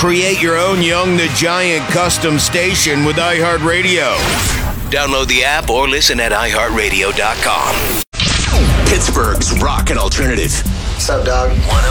Create your own Young the Giant custom station with iHeartRadio. Download the app or listen at iHeartRadio.com. Pittsburgh's Rock and Alternative. What's up, dog?